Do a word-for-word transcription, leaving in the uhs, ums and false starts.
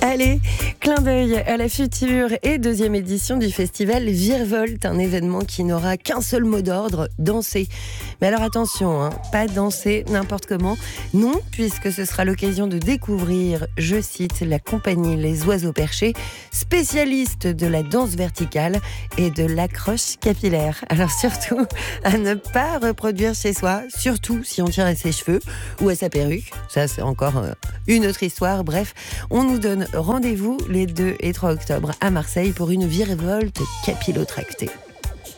Allez, clin d'œil à la future et deuxième édition du festival Virevolte, un événement qui n'aura qu'un seul mot d'ordre, danser. Mais alors attention, hein, pas danser n'importe comment, non, puisque ce sera l'occasion de découvrir, je cite, la compagnie Les Oiseaux Perchés, spécialiste de la danse verticale et de l'accroche capillaire. Alors surtout, à ne pas reproduire chez soi, surtout si on tient à ses cheveux ou à sa perruque. Ça, c'est encore euh, une autre histoire. Bref, on nous donne rendez-vous les deux et trois octobre à Marseille pour une virevolte capillotractée.